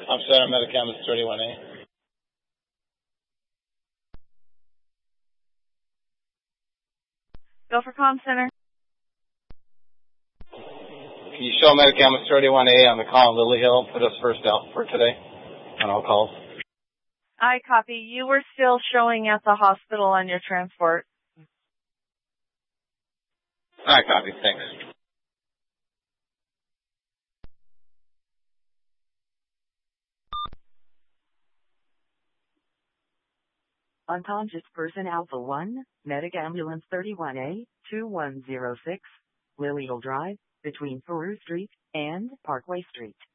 I'm Center Medicam 31A. Go for comm center. Can you show Medicam 31A on the call in Lily Hill? Put us first out for today on all calls. I copy. You were still showing at the hospital on your transport. I copy. Thanks. Unconscious person Alpha 1, Medic Ambulance 31A, 2106, Lily Hill Drive, between Peru Street and Parkway Street.